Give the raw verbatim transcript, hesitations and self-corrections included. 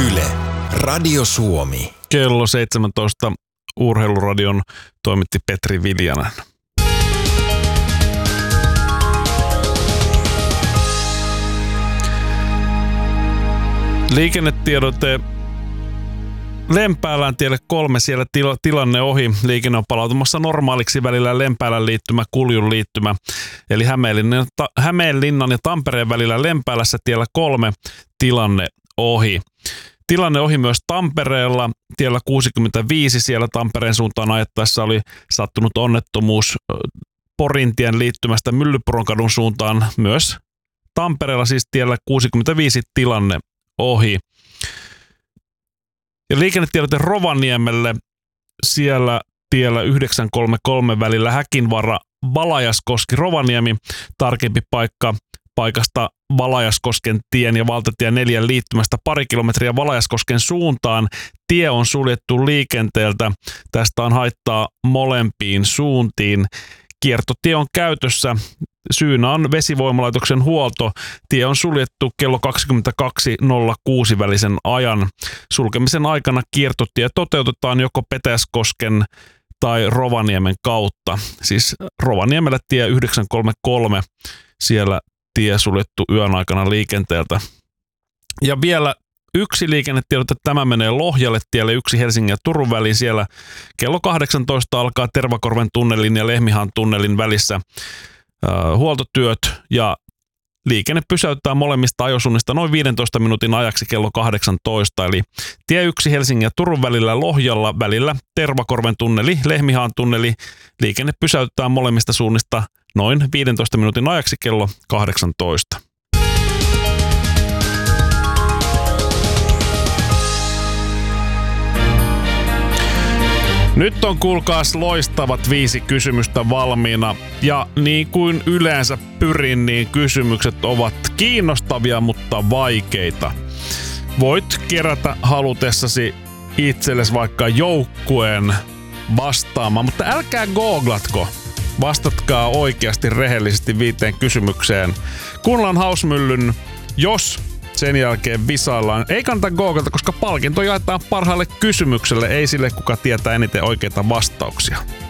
Yle, Radio Suomi. Kello seitsemäntoista Urheiluradion toimitti Petri Viljanen. Liikennetiedote. Lempäälän tielle kolme, siellä tila, tilanne ohi. Liikenne on palautumassa normaaliksi välillä Lempäälän liittymä, Kuljun liittymä. Eli Hämeenlinnan, ta, Hämeenlinnan ja Tampereen välillä Lempäälässä tiellä kolme, tilanne ohi. Tilanne ohi myös Tampereella, tiellä kuusikymmentäviisi, siellä Tampereen suuntaan ajettaessa oli sattunut onnettomuus Porintien liittymästä Myllypuronkadun suuntaan myös Tampereella, siis tiellä kuusikymmentäviisi, tilanne ohi. Ja liikennetiedote Rovaniemelle, siellä tiellä yhdeksän kolme kolme välillä Häkinvaara, Valajaskoski, Rovaniemi, tarkempi paikka paikasta Valajaskosken tien ja valtatie neljän liittymästä pari kilometriä Valajaskosken suuntaan. Tie on suljettu liikenteeltä, tästä on haittaa molempiin suuntiin. Kiertotie on käytössä. Syynä on vesivoimalaitoksen huolto. Tie on suljettu kello kaksikymmentäkaksi nolla kuusi välisen ajan. Sulkemisen aikana kiertotie toteutetaan joko Petäjäskosken tai Rovaniemen kautta. Siis Rovaniemellä tie yhdeksän kolme kolme, siellä tie suljettu yön aikana liikenteeltä. Ja vielä yksi liikennetiedote, tämä menee Lohjalle tielle yksi Helsingin ja Turun väliin. Siellä kello kahdeksantoista alkaa Tervakorven tunnelin ja Lehmihan tunnelin välissä äh, huoltotyöt ja liikenne pysäyttää molemmista ajosuunnista noin viidentoista minuutin ajaksi kello kahdeksantoista. Eli tie yksi Helsingin ja Turun välillä Lohjalla välillä Tervakorven tunneli, Lehmihan tunneli. Liikenne pysäyttää molemmista suunnista noin viidentoista minuutin ajaksi kello kahdeksantoista. Nyt on kuulkaas loistavat viisi kysymystä valmiina ja niin kuin yleensä pyrin, niin kysymykset ovat kiinnostavia, mutta vaikeita. Voit kerätä halutessasi itsellesi vaikka joukkueen vastaamaan, mutta älkää googlatko. Vastatkaa oikeasti rehellisesti viiteen kysymykseen. Kuunnellaan Hausmyllyn Jos, sen jälkeen visaillaan. Ei kannata googlata, koska palkinto jaetaan parhaalle kysymykselle, ei sille, kuka tietää eniten oikeita vastauksia.